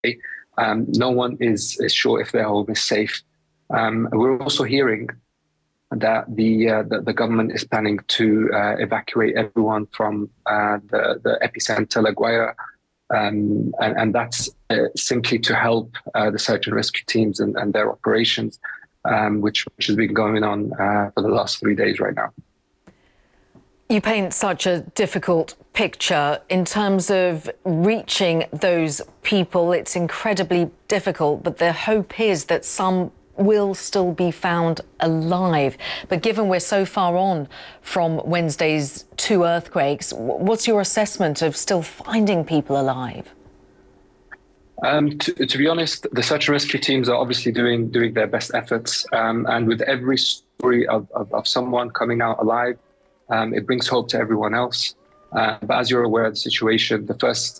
No one is sure if their home is safe. We're also hearing that the government is planning to evacuate everyone from the epicenter, La Guaira, and that's simply to help the search and rescue teams and their operations, which has been going on for the last 3 days right now. You paint such a difficult picture in terms of reaching those people. It's incredibly difficult, but the hope is that some will still be found alive. But given we're so far on from Wednesday's 2 earthquakes, what's your assessment of still finding people alive? To be honest, the search and rescue teams are obviously doing their best efforts, and with every story of someone coming out alive, it brings hope to everyone else. But as you're aware of the situation, the first